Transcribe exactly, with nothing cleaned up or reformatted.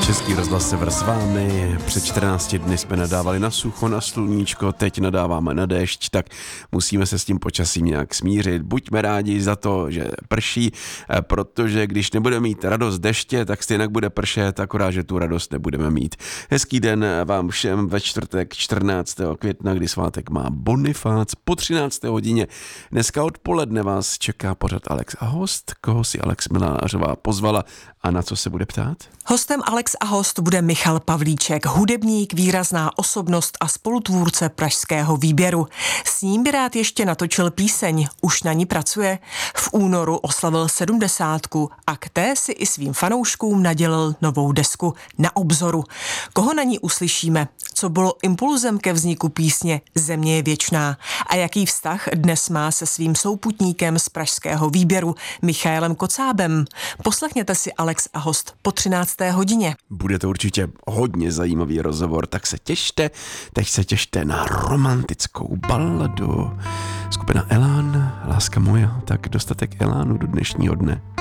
Český rozhlas Sever s vámi. Před čtrnácti dny jsme nadávali na sucho, na sluníčko, teď nadáváme na déšť, tak musíme se s tím počasím nějak smířit. Buďme rádi za to, že prší, protože když nebudeme mít radost deště, tak stejně bude pršet, akorát, že tu radost nebudeme mít. Hezký den vám všem ve čtvrtek čtrnáctého května, kdy svátek má Bonifác po třinácté hodině. Dneska odpoledne vás čeká pořad Alex a host. Koho si Alex Milářová pozvala a na co se bude ptát? Hostem Alex a host bude Michal Pavlíček, hudebník, výrazná osobnost a spolutvůrce pražského výběru. S ním by rád ještě natočil píseň, už na ní pracuje. V únoru oslavil sedmdesátku a k té si i svým fanouškům nadělil novou desku Na obzoru. Koho na ní uslyšíme? Co bylo impulzem ke vzniku písně Země je věčná? A jaký vztah dnes má se svým souputníkem z pražského výběru Michaelem Kocábem? Poslechněte si Alex a host po třinácté hodině. Bude to určitě hodně zajímavý rozhovor, tak se těšte, teď se těšte na romantickou baladu. Skupina Elán, Láska moja, tak dostatek elánu do dnešního dne.